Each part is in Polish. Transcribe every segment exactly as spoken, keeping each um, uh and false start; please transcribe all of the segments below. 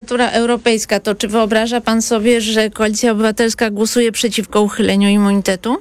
prokuratura europejska, to czy wyobraża pan sobie, że Koalicja Obywatelska głosuje przeciwko uchyleniu immunitetu?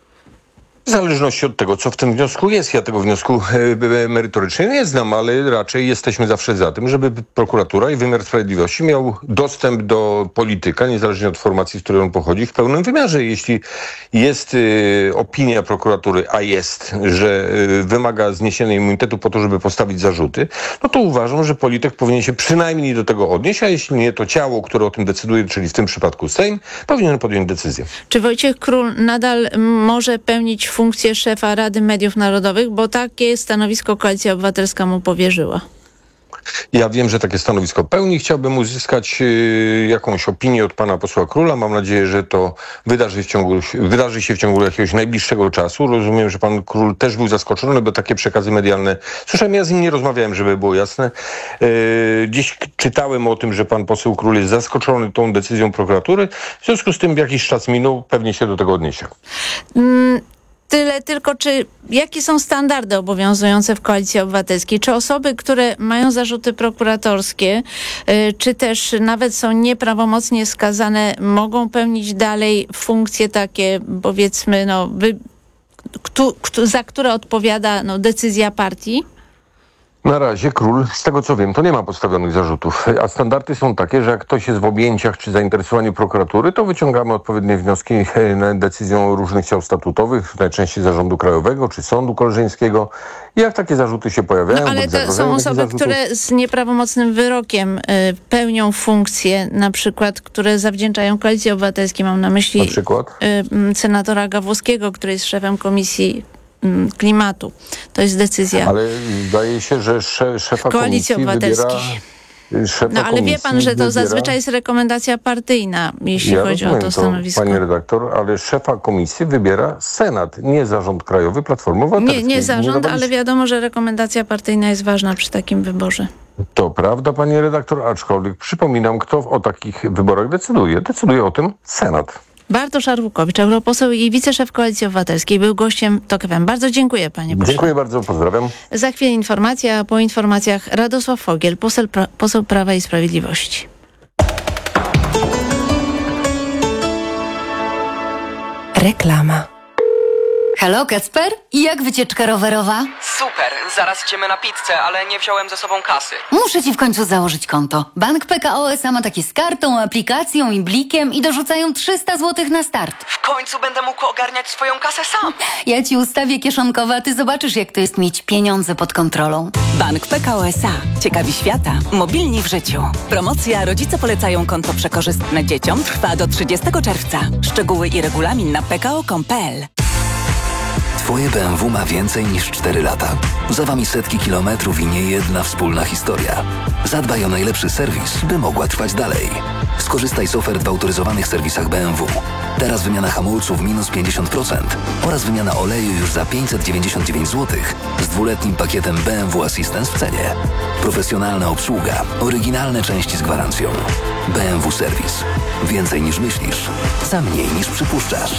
W zależności od tego, co w tym wniosku jest. Ja tego wniosku e, merytorycznie nie znam, ale raczej jesteśmy zawsze za tym, żeby prokuratura i wymiar sprawiedliwości miał dostęp do polityka, niezależnie od formacji, z której on pochodzi, w pełnym wymiarze. Jeśli jest e, opinia prokuratury, a jest, że e, wymaga zniesienia immunitetu po to, żeby postawić zarzuty, no to uważam, że polityk powinien się przynajmniej do tego odnieść, a jeśli nie, to ciało, które o tym decyduje, czyli w tym przypadku Sejm, powinien podjąć decyzję. Czy Wojciech Król nadal może pełnić funkcję szefa Rady Mediów Narodowych, bo takie stanowisko Koalicja Obywatelska mu powierzyła? Ja wiem, że takie stanowisko pełni. Chciałbym uzyskać y, jakąś opinię od pana posła Króla. Mam nadzieję, że to wydarzy, w ciągu, wydarzy się w ciągu jakiegoś najbliższego czasu. Rozumiem, że pan Król też był zaskoczony, bo takie przekazy medialne słyszałem. Ja z nim nie rozmawiałem, żeby było jasne. Y, dziś czytałem o tym, że pan poseł Król jest zaskoczony tą decyzją prokuratury. W związku z tym jakiś czas minął, pewnie się do tego odniesie. Mm. Tyle tylko, czy jakie są standardy obowiązujące w Koalicji Obywatelskiej? Czy osoby, które mają zarzuty prokuratorskie, y, czy też nawet są nieprawomocnie skazane, mogą pełnić dalej funkcje takie, powiedzmy, no, wy, kto, kto, za które odpowiada no, decyzja partii? Na razie Król, z tego co wiem, to nie ma podstawionych zarzutów, a standardy są takie, że jak ktoś jest w objęciach czy zainteresowaniu prokuratury, to wyciągamy odpowiednie wnioski decyzją różnych ciał statutowych, najczęściej Zarządu Krajowego czy Sądu Koleżeńskiego. I jak takie zarzuty się pojawiają... No, ale to są osoby, zarzutów, które z nieprawomocnym wyrokiem y, pełnią funkcje, na przykład, które zawdzięczają Koalicji Obywatelskiej. Mam na myśli na przykład? Y, senatora Gawłowskiego, który jest szefem Komisji Klimatu. To jest decyzja. Ale zdaje się, że sze, szefa Koalicji Obywatelskiej. Szefa no ale wie pan, że to wybiera... zazwyczaj jest rekomendacja partyjna, jeśli ja chodzi rozumiem o to stanowisko. To, pani redaktor, ale szefa komisji wybiera Senat, nie Zarząd Krajowy Platformy Obywatelskiej. Nie, nie zarząd, nie ale wiadomo, że rekomendacja partyjna jest ważna przy takim wyborze. To prawda, pani redaktor, aczkolwiek przypominam, kto o takich wyborach decyduje. Decyduje o tym Senat. Bartosz Arłukowicz, europoseł i wiceszef Koalicji Obywatelskiej, był gościem Tok F M. Bardzo dziękuję, panie pośle. Dziękuję bardzo, pozdrawiam. Za chwilę informacja, a po informacjach Radosław Fogiel, poseł, pra- poseł Prawa i Sprawiedliwości. Reklama. Halo, Kacper? Jak wycieczka rowerowa? Super, zaraz idziemy na pizzę, ale nie wziąłem ze sobą kasy. Muszę ci w końcu założyć konto. Bank P K O S A ma takie z kartą, aplikacją i blikiem i dorzucają trzysta złotych na start. W końcu będę mógł ogarniać swoją kasę sam. Ja ci ustawię kieszonkowe, a ty zobaczysz, jak to jest mieć pieniądze pod kontrolą. Bank P K O S A. Ciekawi świata. Mobilni w życiu. Promocja Rodzice polecają konto przekorzystne dzieciom trwa do trzydziestego czerwca. Szczegóły i regulamin na p k o kropka com kropka p l. Twoje B M W ma więcej niż cztery lata. Za wami setki kilometrów i nie jedna wspólna historia. Zadbaj o najlepszy serwis, by mogła trwać dalej. Skorzystaj z ofert w autoryzowanych serwisach B M W. Teraz wymiana hamulców minus pięćdziesiąt procent oraz wymiana oleju już za pięćset dziewięćdziesiąt dziewięć złotych z dwuletnim pakietem B M W Assistance w cenie. Profesjonalna obsługa, oryginalne części z gwarancją. B M W Serwis. Więcej niż myślisz, za mniej niż przypuszczasz.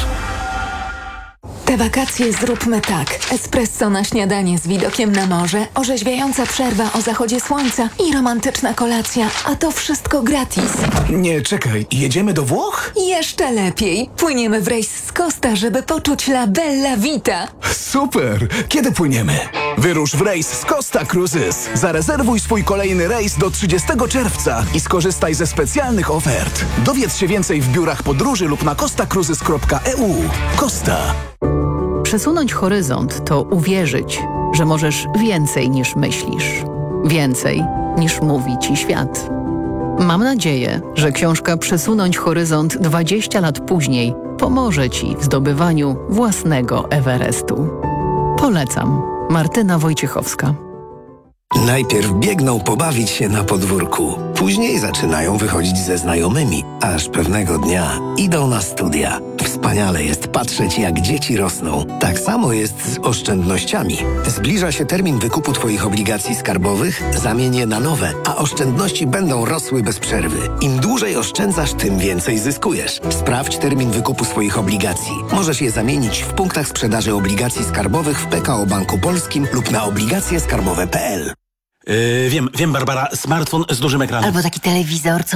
Te wakacje zróbmy tak. Espresso na śniadanie z widokiem na morze, orzeźwiająca przerwa o zachodzie słońca i romantyczna kolacja, a to wszystko gratis. Nie, czekaj, jedziemy do Włoch? Jeszcze lepiej. Płyniemy w rejs z Costa, żeby poczuć la bella vita. Super! Kiedy płyniemy? Wyrusz w rejs z Costa Cruises. Zarezerwuj swój kolejny rejs do trzydziestego czerwca i skorzystaj ze specjalnych ofert. Dowiedz się więcej w biurach podróży lub na costa cruises kropka e u. Costa. Przesunąć horyzont to uwierzyć, że możesz więcej niż myślisz. Więcej niż mówi ci świat. Mam nadzieję, że książka Przesunąć horyzont dwadzieścia lat później pomoże ci w zdobywaniu własnego Everestu. Polecam. Martyna Wojciechowska. Najpierw biegną pobawić się na podwórku, później zaczynają wychodzić ze znajomymi, aż pewnego dnia idą na studia. Wspaniale jest patrzeć, jak dzieci rosną. Tak samo jest z oszczędnościami. Zbliża się termin wykupu Twoich obligacji skarbowych, zamień je na nowe, a oszczędności będą rosły bez przerwy. Im dłużej oszczędzasz, tym więcej zyskujesz. Sprawdź termin wykupu swoich obligacji. Możesz je zamienić w punktach sprzedaży obligacji skarbowych w P K O Banku Polskim lub na obligacje skarbowe kropka p l. Yy, wiem, wiem, Barbara, smartfon z dużym ekranem. Albo taki telewizor, co